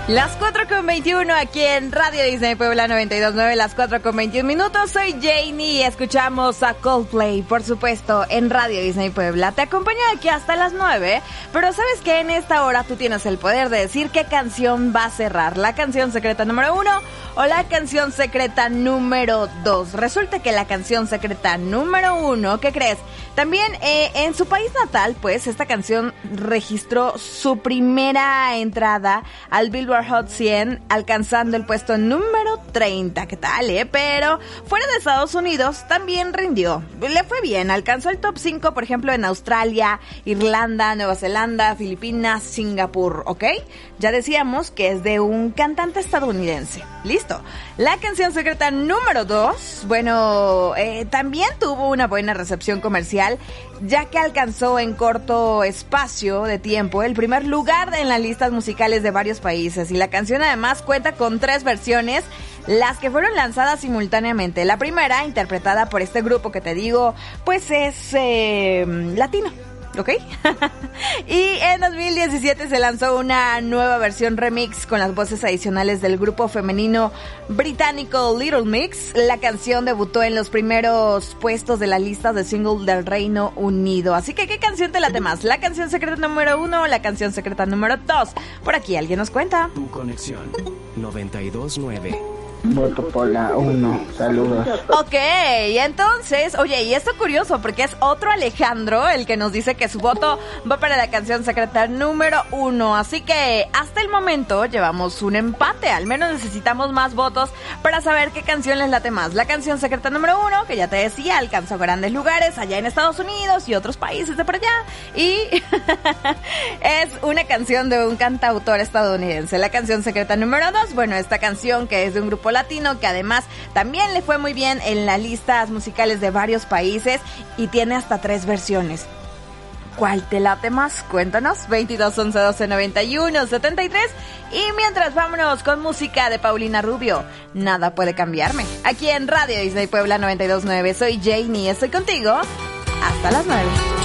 Las 4:21 aquí en Radio Disney Puebla 92.9, las 4:21. Soy Janie y escuchamos a Coldplay, por supuesto, en Radio Disney Puebla. Te acompaño de aquí hasta las 9, pero sabes que en esta hora tú tienes el poder de decir qué canción va a cerrar, la canción secreta número 1 o la canción secreta número 2. Resulta que la canción secreta número 1, ¿qué crees? También en su país natal, pues, esta canción registró su primera entrada al Billboard Hot 100, alcanzando el puesto número 30. ¿Qué tal, Pero fuera de Estados Unidos también rindió. Le fue bien, alcanzó el top 5, por ejemplo, en Australia, Irlanda, Nueva Zelanda, Filipinas, Singapur, ¿ok? Ya decíamos que es de un cantante estadounidense. Listo. La canción secreta número 2, bueno, también tuvo una buena recepción comercial, ya que alcanzó en corto espacio de tiempo el primer lugar en las listas musicales de varios países. Y la canción además cuenta con 3 versiones, las que fueron lanzadas simultáneamente. La primera, interpretada por este grupo que te digo, pues es latino, ¿ok? Y en 2017 se lanzó una nueva versión remix con las voces adicionales del grupo femenino británico Little Mix. La canción debutó en los primeros puestos de la lista de single del Reino Unido. Así que, ¿qué canción te late más? ¿La canción secreta número 1 o la canción secreta número 2? Por aquí alguien nos cuenta. Tu conexión 92.9. Voto por la 1, saludos. Ok, entonces, oye, y esto curioso porque es otro Alejandro el que nos dice que su voto va para la canción secreta número 1. Así que hasta el momento llevamos un empate, al menos necesitamos más votos para saber qué canción les late más. La canción secreta número 1, que ya te decía, alcanzó grandes lugares allá en Estados Unidos y otros países de por allá. Y es una canción de un cantautor estadounidense. La canción secreta número 2, bueno, esta canción que es de un grupo latino que además también le fue muy bien en las listas musicales de varios países y tiene hasta 3 versiones. ¿Cuál te late más? Cuéntanos. 22 11 12 91 73. Y mientras, vámonos con música de Paulina Rubio. Nada puede cambiarme. Aquí en Radio Disney Puebla 92.9. Soy Janie, estoy contigo hasta las 9.